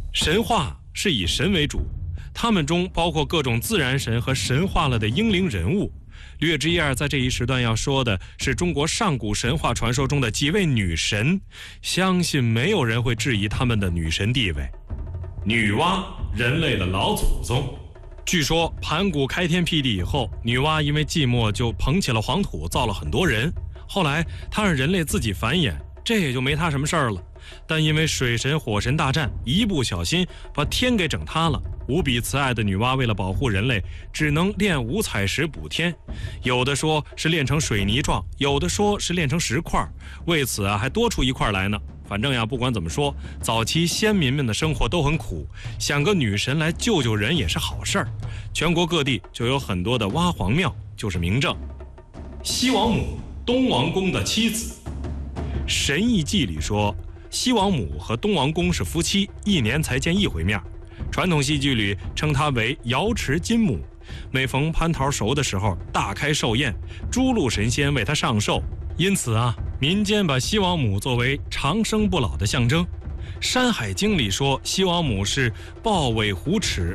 神话是以神为主，他们中包括各种自然神和神化了的英灵人物。略知一二在这一时段要说的是中国上古神话传说中的几位女神，相信没有人会质疑她们的女神地位。女娲，人类的老祖宗。据说盘古开天辟地以后，女娲因为寂寞就捧起了黄土，造了很多人。后来她让人类自己繁衍，这也就没她什么事儿了。但因为水神火神大战，一不小心把天给整塌了。无比慈爱的女娲为了保护人类，只能炼五彩石补天，有的说是炼成水泥状，有的说是炼成石块，为此还多出一块来呢。反正不管怎么说，早期先民们的生活都很苦，想个女神来救救人也是好事儿。全国各地就有很多的娲皇庙，就是明证。西王母，东王公的妻子。神异记里说，西王母和东王公是夫妻，一年才见一回面。传统戏剧里称她为瑶池金母，每逢蟠桃熟的时候大开寿宴，诸路神仙为她上寿。因此民间把西王母作为长生不老的象征。山海经里说，西王母是豹尾虎齿